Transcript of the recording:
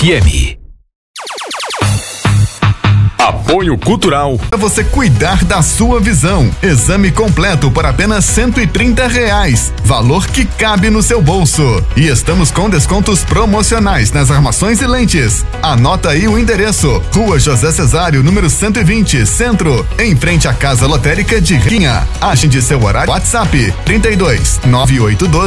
FM. Apoio Cultural. Para você cuidar da sua visão. Exame completo por apenas R$130. Valor que cabe no seu bolso. E estamos com descontos promocionais nas armações e lentes. Anota aí o endereço: Rua José Cesário, número 120, Centro, em frente à Casa Lotérica de Rinha. Agende seu horário. WhatsApp 32 9812